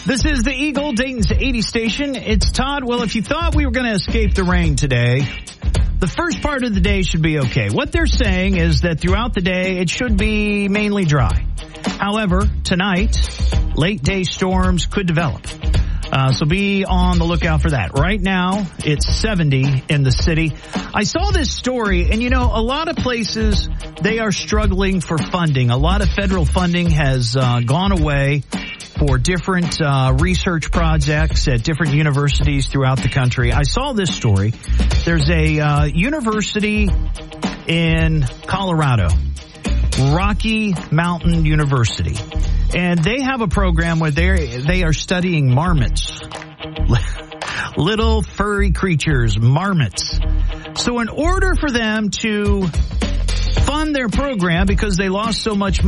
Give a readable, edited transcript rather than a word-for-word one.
This is the Eagle, Dayton's 80 station. It's Todd. Well, if you thought we were going to escape the rain today, the first part of the day should be okay. What they're saying is that throughout the day, it should be mainly dry. However, tonight, late day storms could develop. So be on the lookout for that. Right now, it's 70 in the city. I saw this story, and a lot of places, they are struggling for funding. A lot of federal funding has gone away for different research projects at different universities throughout the country. I saw this story. There's a university in Colorado, Rocky Mountain University, and they have a program where they are studying marmots, little furry creatures, marmots. So in order for them to fund their program, because they lost so much money,